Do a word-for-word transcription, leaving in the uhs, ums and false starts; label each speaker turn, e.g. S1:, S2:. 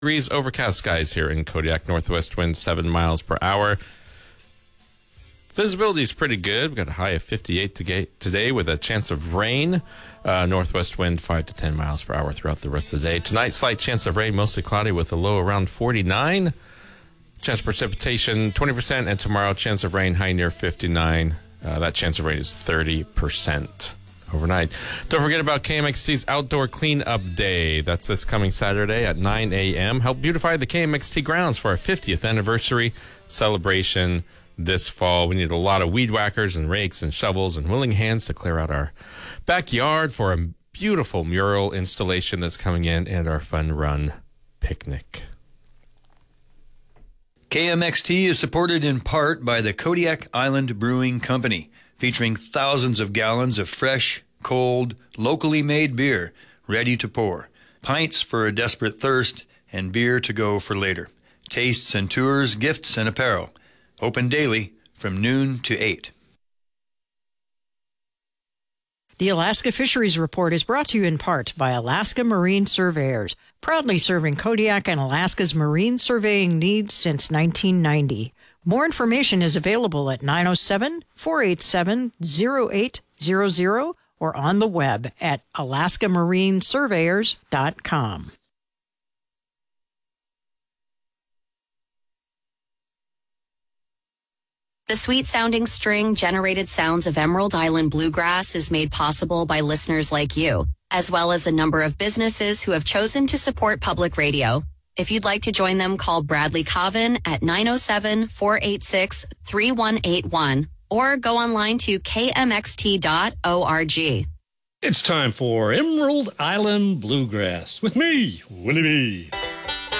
S1: Degrees, overcast skies here in Kodiak. Northwest wind seven miles per hour. Visibility is pretty good. We've got a high of fifty-eight today with a chance of rain. Uh, northwest wind five to ten miles per hour throughout the rest of the day. Tonight, slight chance of rain, mostly cloudy with a low around forty-nine. Chance of precipitation twenty percent. And tomorrow, chance of rain high near fifty-nine. Uh, that chance of rain is thirty percent. Overnight. Don't forget about K M X T's Outdoor Cleanup Day. That's this coming Saturday at nine a.m. Help beautify the K M X T grounds for our fiftieth anniversary celebration this fall. We need a lot of weed whackers and rakes and shovels and willing hands to clear out our backyard for a beautiful mural installation that's coming in and our fun run picnic.
S2: K M X T is supported in part by the Kodiak Island Brewing Company, featuring thousands of gallons of fresh, cold, locally made beer ready to pour, pints for a desperate thirst, and beer to go for later. Tastes and tours, gifts and apparel. Open daily from noon to eight.
S3: The Alaska Fisheries Report is brought to you in part by Alaska Marine Surveyors, proudly serving Kodiak and Alaska's marine surveying needs since nineteen ninety. More information is available at nine oh seven, four eight seven, oh eight hundred or on the web at alaska marine surveyors dot com.
S4: The sweet-sounding string-generated sounds of Emerald Island Bluegrass is made possible by listeners like you, as well as a number of businesses who have chosen to support public radio. If you'd like to join them, call Bradley Coven at nine oh seven, four eight six, three one eight one or go online to k m x t dot org.
S5: It's time for Emerald Island Bluegrass with me, Willie B.